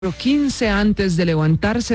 15 antes de levantarse.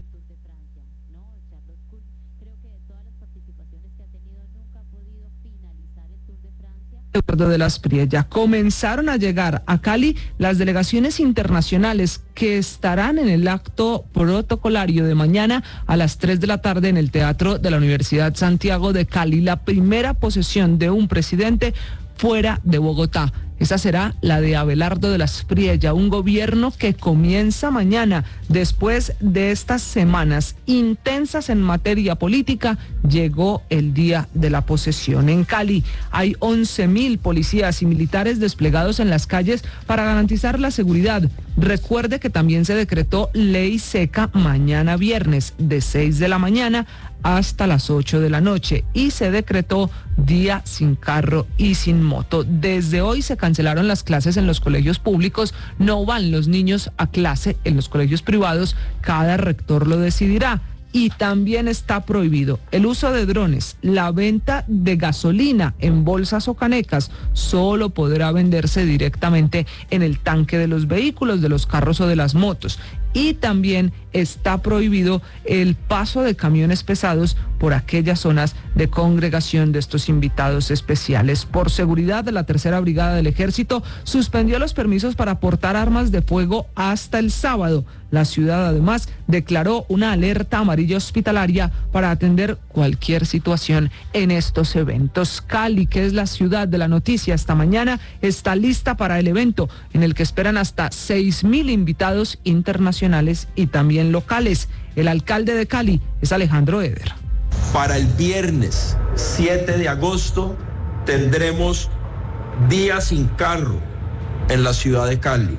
De las Priella comenzaron a llegar a Cali las delegaciones internacionales que estarán en el acto protocolario de mañana a las 3 de la tarde en el Teatro de la Universidad Santiago de Cali, la primera posesión de un presidente fuera de Bogotá. Esa será la de Abelardo de las Priella, un gobierno que comienza mañana. Después de estas semanas intensas en materia política, llegó el día de la posesión. En Cali hay 11.000 policías y militares desplegados en las calles para garantizar la seguridad. Recuerde que también se decretó ley seca mañana viernes de 6 de la mañana hasta las 8 de la noche y se decretó día sin carro y sin moto. Desde hoy se cancelaron las clases en los colegios públicos, no van los niños a clase en los colegios privados, cada rector lo decidirá. Y también está prohibido el uso de drones, la venta de gasolina en bolsas o canecas, solo podrá venderse directamente en el tanque de los vehículos, de los carros o de las motos. Y también está prohibido el paso de camiones pesados por aquellas zonas de congregación de estos invitados especiales. Por seguridad de la Tercera Brigada del Ejército, suspendió los permisos para portar armas de fuego hasta el sábado. La ciudad además declaró una alerta amarilla hospitalaria para atender cualquier situación en estos eventos. Cali, que es la ciudad de la noticia esta mañana, está lista para el evento en el que esperan hasta 6.000 invitados internacionales y también locales. El alcalde de Cali es Alejandro Eder. Para el viernes 7 de agosto tendremos día sin carro en la ciudad de Cali.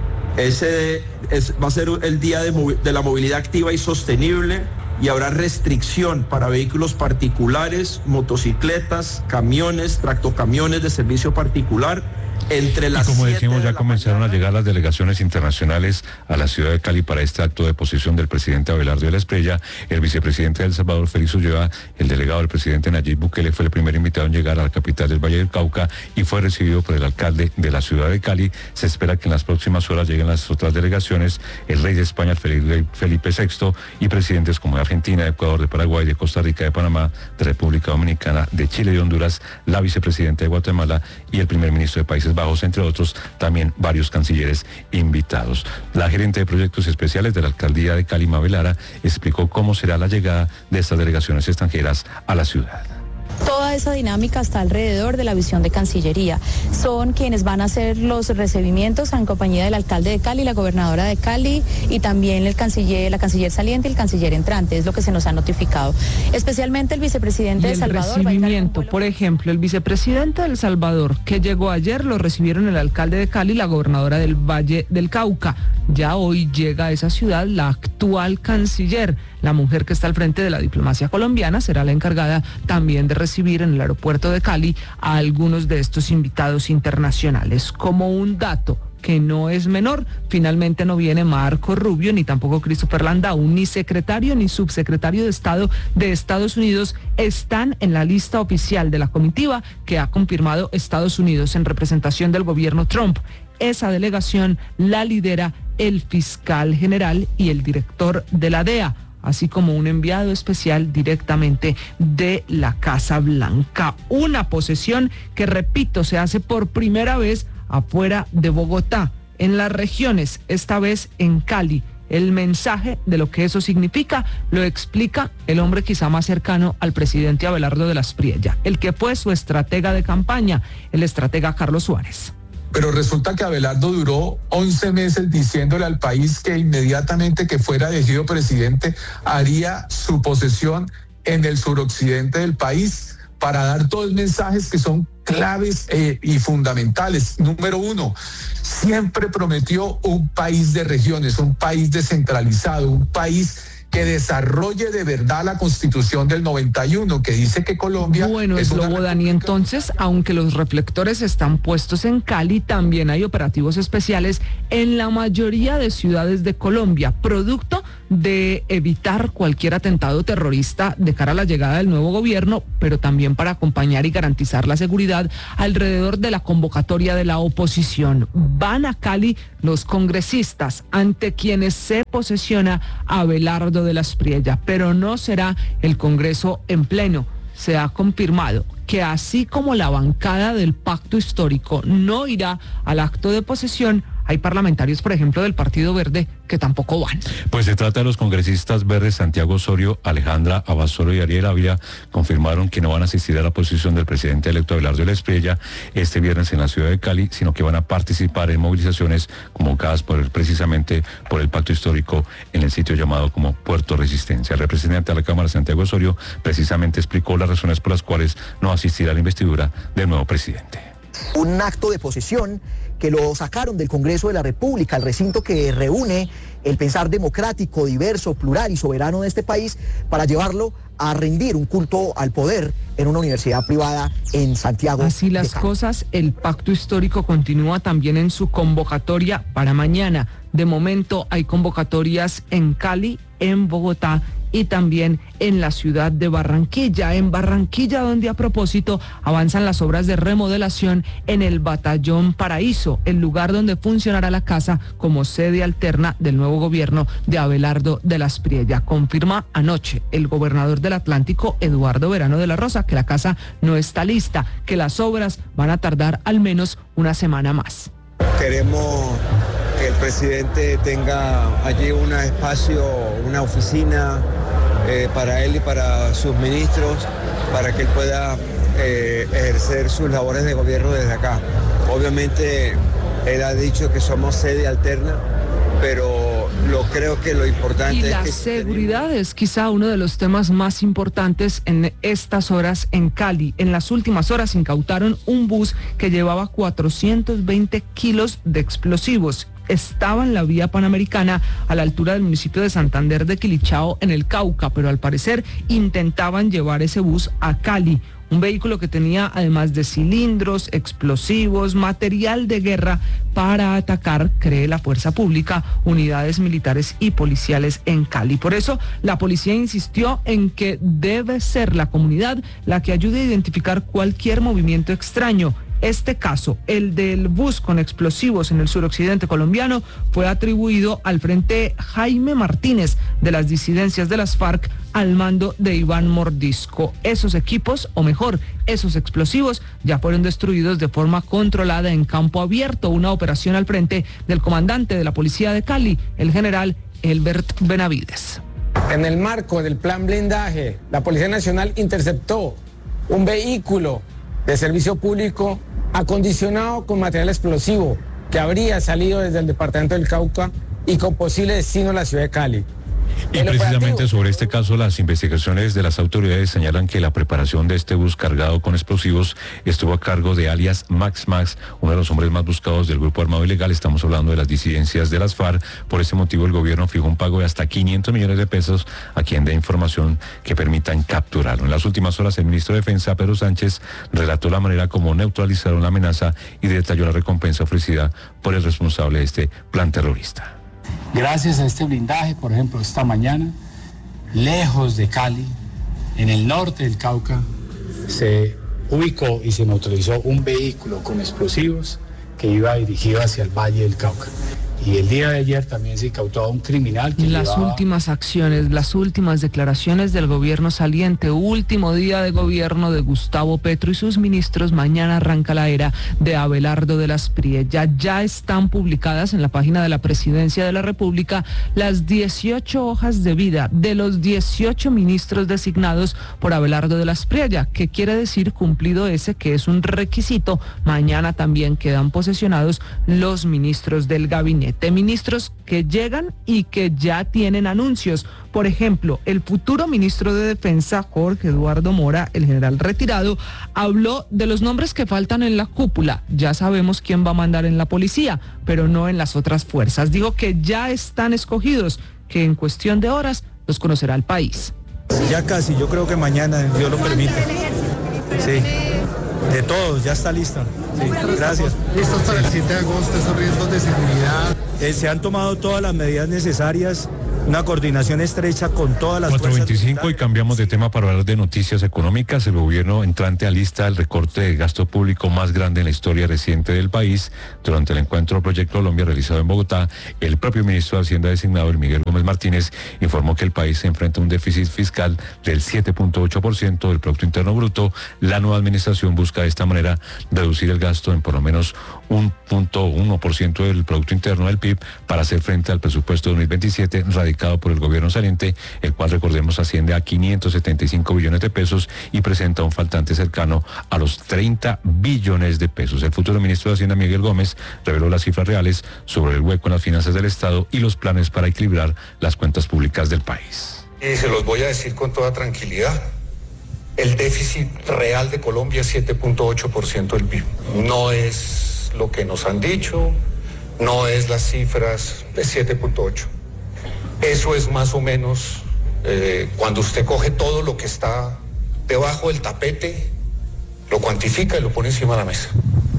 Va a ser el día de la movilidad activa y sostenible y habrá restricción para vehículos particulares, motocicletas, camiones, tractocamiones de servicio particular. Entre las y como decimos, ya comenzaron a llegar las delegaciones internacionales a la ciudad de Cali para este acto de posesión del presidente Abelardo de las Priella. El vicepresidente de El Salvador, Félix Ulloa, el delegado del presidente Nayib Bukele, fue el primer invitado en llegar a la capital del Valle del Cauca y fue recibido por el alcalde de la ciudad de Cali. Se espera que en las próximas horas lleguen las otras delegaciones, el rey de España, Felipe VI, y presidentes como de Argentina, de Ecuador, de Paraguay, de Costa Rica, de Panamá, de República Dominicana, de Chile y de Honduras, la vicepresidenta de Guatemala y el primer ministro de Países Bajos, entre otros, también varios cancilleres invitados. La gerente de proyectos especiales de la alcaldía de Cali, Mabel Lara, explicó cómo será la llegada de estas delegaciones extranjeras a la ciudad. Toda esa dinámica está alrededor de la visión de Cancillería. Son quienes van a hacer los recibimientos en compañía del alcalde de Cali, la gobernadora de Cali y también la canciller saliente y el canciller entrante, es lo que se nos ha notificado. Especialmente el vicepresidente de El Salvador. El recibimiento, por ejemplo, el vicepresidente de El Salvador, que llegó ayer, lo recibieron el alcalde de Cali y la gobernadora del Valle del Cauca. Ya hoy llega a esa ciudad la actual canciller. La mujer que está al frente de la diplomacia colombiana será la encargada también de recibir en el aeropuerto de Cali a algunos de estos invitados internacionales. Como un dato que no es menor, finalmente no viene Marco Rubio, ni tampoco Christopher Landau, ni secretario ni subsecretario de Estado de Estados Unidos están en la lista oficial de la comitiva que ha confirmado Estados Unidos en representación del gobierno Trump. Esa delegación la lidera el fiscal general y el director de la DEA, así como un enviado especial directamente de la Casa Blanca. Una posesión que, repito, se hace por primera vez afuera de Bogotá, en las regiones, esta vez en Cali. El mensaje de lo que eso significa lo explica el hombre quizá más cercano al presidente Abelardo de las Priella, el que fue su estratega de campaña, el estratega Carlos Suárez. Pero resulta que Abelardo duró 11 meses diciéndole al país que inmediatamente que fuera elegido presidente haría su posesión en el suroccidente del país para dar dos mensajes que son claves y fundamentales. Número uno, siempre prometió un país de regiones, un país descentralizado, un país que desarrolle de verdad la Constitución del 91, que dice que Colombia... Bueno, es Lobo Dani, entonces, aunque los reflectores están puestos en Cali, también hay operativos especiales en la mayoría de ciudades de Colombia, producto de evitar cualquier atentado terrorista de cara a la llegada del nuevo gobierno, pero también para acompañar y garantizar la seguridad alrededor de la convocatoria de la oposición. Van a Cali los congresistas ante quienes se posesiona Abelardo de la Espriella, pero no será el Congreso en pleno. Se ha confirmado que así como la bancada del Pacto Histórico no irá al acto de posesión, hay parlamentarios, por ejemplo, del Partido Verde que tampoco van. Pues se trata de los congresistas verdes Santiago Osorio, Alejandra Abasolo y Ariel Ávila. Confirmaron que no van a asistir a la posición del presidente electo Abelardo de la Espriella este viernes en la ciudad de Cali, sino que van a participar en movilizaciones convocadas precisamente por el Pacto Histórico en el sitio llamado como Puerto Resistencia. El representante de la Cámara, Santiago Osorio, precisamente explicó las razones por las cuales no asistirá a la investidura del nuevo presidente. Un acto de posesión que lo sacaron del Congreso de la República, el recinto que reúne el pensar democrático, diverso, plural y soberano de este país, para llevarlo a rendir un culto al poder en una universidad privada en Santiago. Así las cosas, el Pacto Histórico continúa también en su convocatoria para mañana. De momento hay convocatorias en Cali, en Bogotá y también en la ciudad de Barranquilla. En Barranquilla, donde a propósito avanzan las obras de remodelación en el Batallón Paraíso, el lugar donde funcionará la casa como sede alterna del nuevo gobierno de Abelardo de la Espriella. Confirma anoche el gobernador del Atlántico, Eduardo Verano de la Rosa, que la casa no está lista, que las obras van a tardar al menos una semana más. Queremos que el presidente tenga allí un espacio, una oficina para él y para sus ministros, para que él pueda ejercer sus labores de gobierno desde acá. Obviamente él ha dicho que somos sede alterna, pero creo que lo importante es que... Y la seguridad es quizá uno de los temas más importantes en estas horas en Cali. En las últimas horas incautaron un bus que llevaba 420 kilos de explosivos. Estaba en la vía panamericana a la altura del municipio de Santander de Quilichao, en el Cauca, pero al parecer intentaban llevar ese bus a Cali. Un vehículo que tenía, además de cilindros, explosivos, material de guerra para atacar, cree la fuerza pública, unidades militares y policiales en Cali. Por eso, la policía insistió en que debe ser la comunidad la que ayude a identificar cualquier movimiento extraño. Este caso, el del bus con explosivos en el suroccidente colombiano, fue atribuido al Frente Jaime Martínez de las disidencias de las FARC al mando de Iván Mordisco. Esos equipos, o mejor, esos explosivos, ya fueron destruidos de forma controlada en campo abierto, una operación al frente del comandante de la policía de Cali, el general Elbert Benavides. En el marco del plan blindaje, la Policía Nacional interceptó un vehículo de servicio público acondicionado con material explosivo que habría salido desde el departamento del Cauca y con posible destino a la ciudad de Cali. Y precisamente sobre este caso, las investigaciones de las autoridades señalan que la preparación de este bus cargado con explosivos estuvo a cargo de alias Max, uno de los hombres más buscados del grupo armado ilegal. Estamos hablando de las disidencias de las FARC. Por este motivo, el gobierno fijó un pago de hasta 500 millones de pesos a quien dé información que permitan capturarlo. En las últimas horas, el ministro de Defensa, Pedro Sánchez, relató la manera como neutralizaron la amenaza y detalló la recompensa ofrecida por el responsable de este plan terrorista. Gracias a este blindaje, por ejemplo, esta mañana, lejos de Cali, en el norte del Cauca, se ubicó y se neutralizó un vehículo con explosivos que iba dirigido hacia el Valle del Cauca. Y el día de ayer también se incautó a un criminal que Las últimas acciones, las últimas declaraciones del gobierno saliente, último día de gobierno de Gustavo Petro y sus ministros. Mañana arranca la era de Abelardo de la Espriella. Ya están publicadas en la página de la Presidencia de la República las 18 hojas de vida de los 18 ministros designados por Abelardo de la Espriella, que quiere decir, cumplido ese que es un requisito, mañana también quedan posesionados los ministros del gabinete. Ministros que llegan y que ya tienen anuncios. Por ejemplo, el futuro ministro de Defensa, Jorge Eduardo Mora, el general retirado, habló de los nombres que faltan en la cúpula. Ya sabemos quién va a mandar en la policía, pero no en las otras fuerzas. Digo que ya están escogidos, que en cuestión de horas los conocerá el país. Ya casi, yo creo que mañana, Dios lo permite. Sí. De todos, ya está lista. Sí, gracias. ¿Listos para el 7 de agosto esos riesgos de seguridad? Se han tomado todas las medidas necesarias una coordinación estrecha con todas las 4:25 y cambiamos de tema para hablar de noticias económicas. El gobierno entrante alista el recorte de gasto público más grande en la historia reciente del país. Durante el encuentro Proyecto Colombia realizado en Bogotá, el propio ministro de Hacienda designado, el Miguel Gómez Martínez, informó que el país se enfrenta a un déficit fiscal del 7.8% del Producto Interno Bruto. La nueva administración busca de esta manera reducir el gasto en por lo menos 1.1% del Producto Interno del PIB para hacer frente al presupuesto 2027 radicado por el gobierno saliente, el cual, recordemos, asciende a 575 billones de pesos y presenta un faltante cercano a los 30 billones de pesos. El futuro ministro de Hacienda, Miguel Gómez, reveló las cifras reales sobre el hueco en las finanzas del Estado y los planes para equilibrar las cuentas públicas del país. Y se los voy a decir con toda tranquilidad. El déficit real de Colombia es 7.8% del PIB. No es lo que nos han dicho, no es las cifras de 7.8. Eso es más o menos cuando usted coge todo lo que está debajo del tapete, lo cuantifica y lo pone encima de la mesa.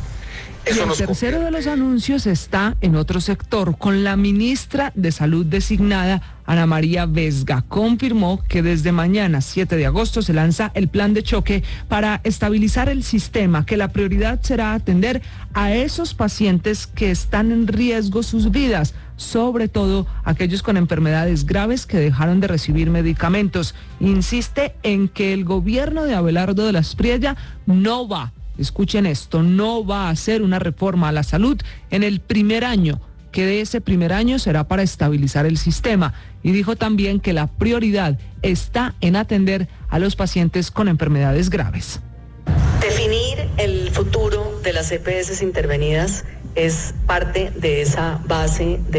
Y el tercero de los anuncios está en otro sector, con la ministra de Salud designada, Ana María Vesga. Confirmó que desde mañana, 7 de agosto, se lanza el plan de choque para estabilizar el sistema, que la prioridad será atender a esos pacientes que están en riesgo sus vidas, sobre todo aquellos con enfermedades graves que dejaron de recibir medicamentos. Insiste en que el gobierno de Abelardo de la Espriella no va, escuchen esto, no va a hacer una reforma a la salud en el primer año, que de ese primer año será para estabilizar el sistema. Y dijo también que la prioridad está en atender a los pacientes con enfermedades graves. Definir el futuro de las EPS intervenidas es parte de esa base de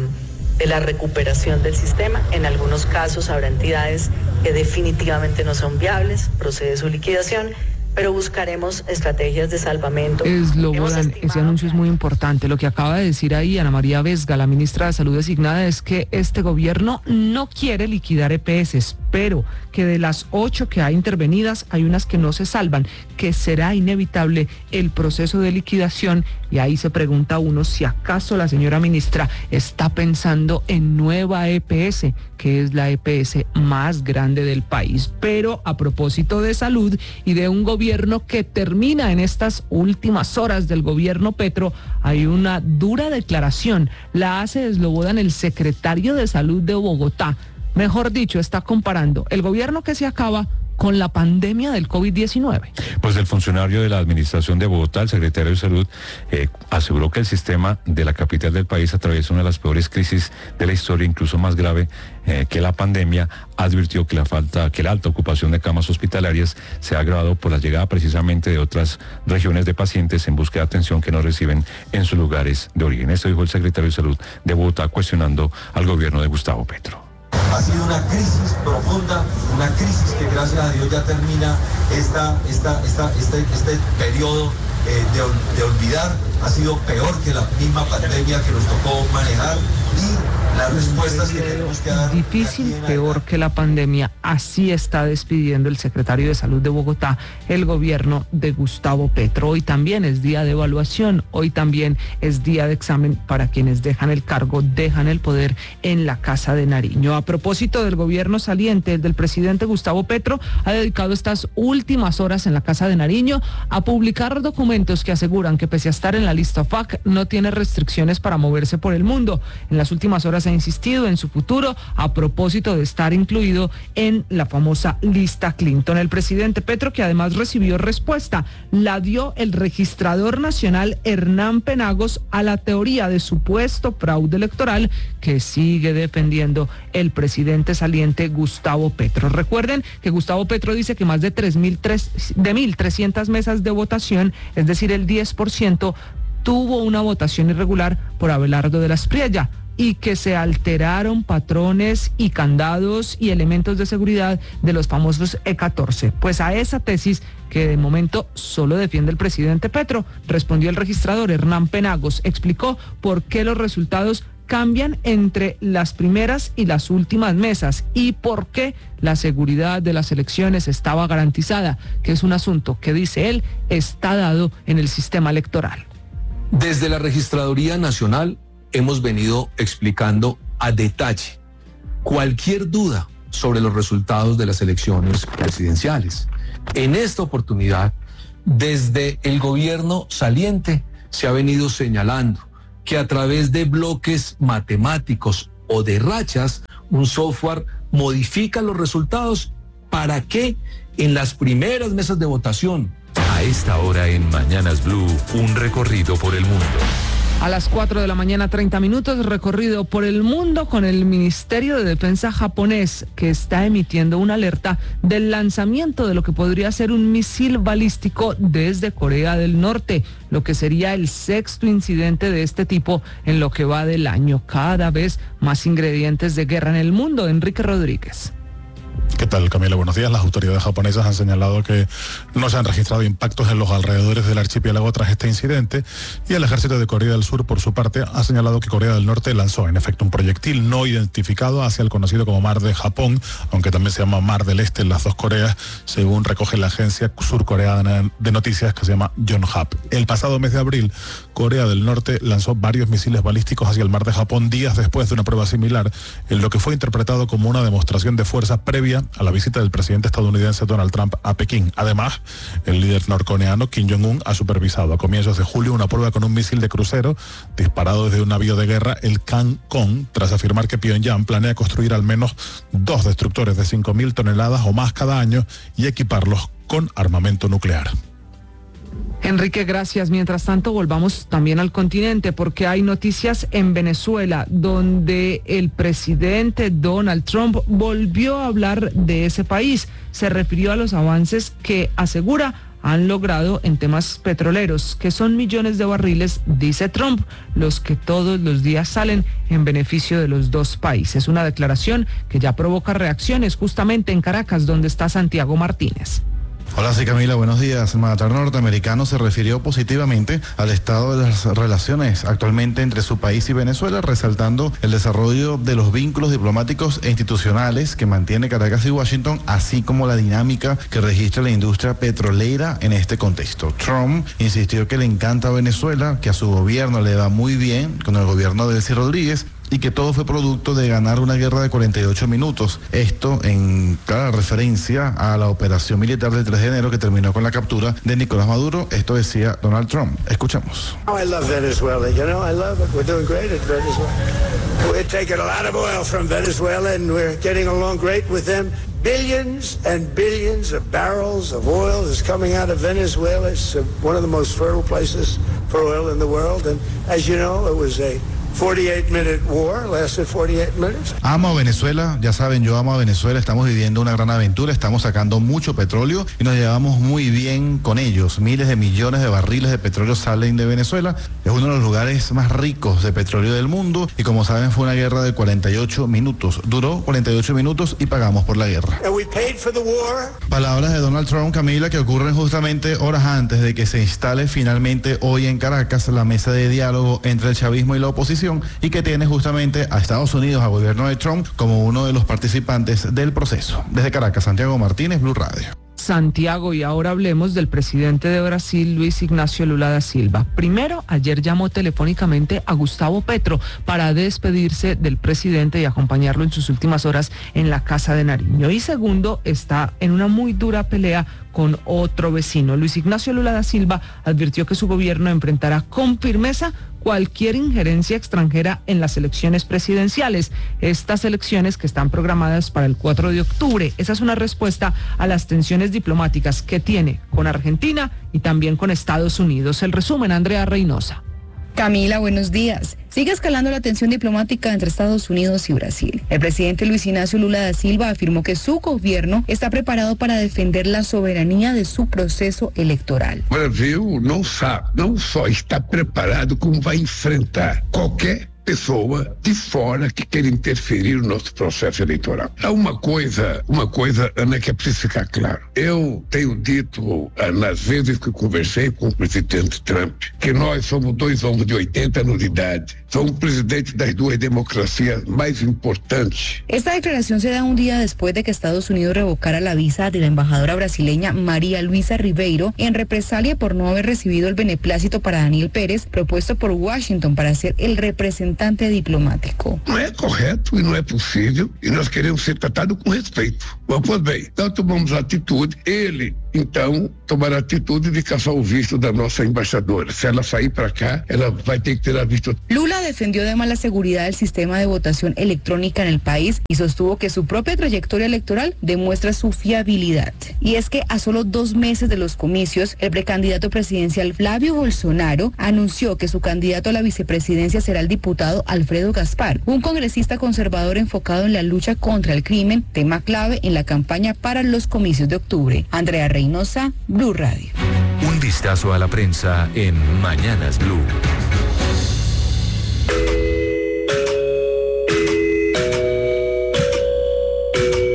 la recuperación del sistema. En algunos casos habrá entidades que definitivamente no son viables, procede su liquidación, pero buscaremos estrategias de salvamento. Slobodan, ese anuncio es muy importante. Lo que acaba de decir ahí Ana María Vesga, la ministra de Salud designada, es que este gobierno no quiere liquidar EPS, pero que de las 8 que hay intervenidas hay unas que no se salvan, que será inevitable el proceso de liquidación. Y ahí se pregunta uno si acaso la señora ministra está pensando en nueva EPS, que es la EPS más grande del país. Pero a propósito de salud y de un gobierno que termina en estas últimas horas del gobierno Petro, hay una dura declaración. La hace Slobodan, el secretario de Salud de Bogotá. Mejor dicho, está comparando el gobierno que se acaba con la pandemia del COVID-19. Pues el funcionario de la administración de Bogotá, el secretario de Salud, aseguró que el sistema de la capital del país atraviesa una de las peores crisis de la historia, incluso más grave que la pandemia. Advirtió que la alta ocupación de camas hospitalarias se ha agravado por la llegada precisamente de otras regiones de pacientes en búsqueda de atención que no reciben en sus lugares de origen. Esto dijo el secretario de Salud de Bogotá, cuestionando al gobierno de Gustavo Petro. Ha sido una crisis profunda, una crisis que gracias a Dios ya termina este periodo de olvidar. Ha sido peor que la misma pandemia que nos tocó manejar, y las respuestas que tenemos que dar. Difícil, peor que la pandemia. Así está despidiendo el secretario de Salud de Bogotá el gobierno de Gustavo Petro. Hoy también es día de evaluación, hoy también es día de examen para quienes dejan el cargo, dejan el poder en la Casa de Nariño. A propósito del gobierno saliente, el del presidente Gustavo Petro ha dedicado estas últimas horas en la Casa de Nariño a publicar documentos que aseguran que, pese a estar en la lista FAC, no tiene restricciones para moverse por el mundo. En las últimas horas ha insistido en su futuro a propósito de estar incluido en la famosa lista Clinton. El presidente Petro, que además recibió respuesta, la dio el registrador nacional Hernán Penagos a la teoría de supuesto fraude electoral que sigue defendiendo el presidente saliente Gustavo Petro. Recuerden que Gustavo Petro dice que más de 1.300 mesas de votación, es decir, el 10%, tuvo una votación irregular por Abelardo de la Espriella, y que se alteraron patrones y candados y elementos de seguridad de los famosos E14. Pues a esa tesis, que de momento solo defiende el presidente Petro, respondió el registrador Hernán Penagos. Explicó por qué los resultados cambian entre las primeras y las últimas mesas y por qué la seguridad de las elecciones estaba garantizada, que es un asunto que, dice él, está dado en el sistema electoral. Desde la Registraduría Nacional hemos venido explicando a detalle cualquier duda sobre los resultados de las elecciones presidenciales. En esta oportunidad, desde el gobierno saliente se ha venido señalando que a través de bloques matemáticos o de rachas, un software modifica los resultados para que en las primeras mesas de votación. A esta hora en Mañanas Blue, un recorrido por el mundo. A las 4 de la mañana, 30 minutos, recorrido por el mundo con el Ministerio de Defensa japonés, que está emitiendo una alerta del lanzamiento de lo que podría ser un misil balístico desde Corea del Norte, lo que sería el 6º incidente de este tipo en lo que va del año. Cada vez más ingredientes de guerra en el mundo. Enrique Rodríguez. ¿Qué tal, Camila? Buenos días. Las autoridades japonesas han señalado que no se han registrado impactos en los alrededores del archipiélago tras este incidente, y el ejército de Corea del Sur, por su parte, ha señalado que Corea del Norte lanzó, en efecto, un proyectil no identificado hacia el conocido como Mar de Japón, aunque también se llama Mar del Este en las dos Coreas, según recoge la agencia surcoreana de noticias que se llama Yonhap. El pasado mes de abril, Corea del Norte lanzó varios misiles balísticos hacia el Mar de Japón días después de una prueba similar, en lo que fue interpretado como una demostración de fuerza previa a la visita del presidente estadounidense Donald Trump a Pekín. Además, el líder norcoreano Kim Jong-un ha supervisado a comienzos de julio una prueba con un misil de crucero disparado desde un navío de guerra, el Kangkong, tras afirmar que Pyongyang planea construir al menos 2 destructores de 5.000 toneladas o más cada año y equiparlos con armamento nuclear. Enrique, gracias. Mientras tanto, volvamos también al continente, porque hay noticias en Venezuela, donde el presidente Donald Trump volvió a hablar de ese país. Se refirió a los avances que asegura han logrado en temas petroleros, que son millones de barriles, dice Trump, los que todos los días salen en beneficio de los dos países. Una declaración que ya provoca reacciones justamente en Caracas, donde está Santiago Martínez. Hola, sí, Camila, buenos días. El mandatario norteamericano se refirió positivamente al estado de las relaciones actualmente entre su país y Venezuela, resaltando el desarrollo de los vínculos diplomáticos e institucionales que mantiene Caracas y Washington, así como la dinámica que registra la industria petrolera en este contexto. Trump insistió que le encanta a Venezuela, que a su gobierno le va muy bien con el gobierno de Delcy Rodríguez, y que todo fue producto de ganar una guerra de 48 minutos. Esto en clara referencia a la operación militar del 3 de enero que terminó con la captura de Nicolás Maduro. Esto decía Donald Trump. Escuchamos. I love Venezuela. You know, I love it. We're doing great in Venezuela. We're taking a lot of oil from Venezuela and we're getting along great with them. Billions and billions of barrels of oil is coming out of Venezuela. It's one of the most fertile places for oil in the world. And as you know, it was a 48-minute war, lasted 48 minutes. Amo a Venezuela, ya saben, yo amo a Venezuela, estamos viviendo una gran aventura, estamos sacando mucho petróleo y nos llevamos muy bien con ellos. Miles de millones de barriles de petróleo salen de Venezuela, es uno de los lugares más ricos de petróleo del mundo y como saben fue una guerra de 48 minutos, duró 48 minutos y pagamos por la guerra. And we paid for the war. Palabras de Donald Trump, Camila, que ocurren justamente horas antes de que se instale finalmente hoy en Caracas la mesa de diálogo entre el chavismo y la oposición, y que tiene justamente a Estados Unidos, al gobierno de Trump, como uno de los participantes del proceso. Desde Caracas, Santiago Martínez, Blue Radio. Santiago, y ahora hablemos del presidente de Brasil, Luis Ignacio Lula da Silva. Primero, ayer llamó telefónicamente a Gustavo Petro para despedirse del presidente y acompañarlo en sus últimas horas en la Casa de Nariño. Y segundo, está en una muy dura pelea con otro vecino. Luis Ignacio Lula da Silva advirtió que su gobierno enfrentará con firmeza cualquier injerencia extranjera en las elecciones presidenciales. Estas elecciones que están programadas para el 4 de octubre. Esa es una respuesta a las tensiones diplomáticas que tiene con Argentina y también con Estados Unidos. El resumen, Andrea Reynosa. Camila, buenos días. Sigue escalando la tensión diplomática entre Estados Unidos y Brasil. El presidente Luis Ignacio Lula da Silva afirmó que su gobierno está preparado para defender la soberanía de su proceso electoral. Brasil não sabe, não só está preparado, como vai enfrentar qualquer pessoa de fora que queira interferir no nosso processo eleitoral. Há uma coisa, Ana, que é preciso ficar claro. Eu tenho dito, nas vezes que conversei com o presidente Trump, que nós somos 2 homens de 80 anos de idade. Somos presidentes das 2 democracias mais importantes. Esta declaración se da un día después de que Estados Unidos revocara la visa de la embajadora brasileña María Luisa Ribeiro en represalia por no haber recibido el beneplácito para Daniel Pérez, propuesto por Washington para ser el representante representante diplomático. Não é correto e não é possível, e nós queremos ser tratados com respeito. Bom, pois bem, então tomamos a atitude, ele, então, tomará a atitude de caçar o visto da nossa embaixadora. Se ela sair para cá, ela vai ter que ter a visto. Lula defendió además la seguridad del sistema de votación electrónica en el país y sostuvo que su propia trayectoria electoral demuestra su fiabilidad. Y es que a solo 2 meses de los comicios, el precandidato presidencial Flavio Bolsonaro anunció que su candidato a la vicepresidencia será el diputado Alfredo Gaspar, un congresista conservador enfocado en la lucha contra el crimen, tema clave en la campaña para los comicios de octubre. Andrea Reynosa, Blue Radio. Un vistazo a la prensa en Mañanas Blue.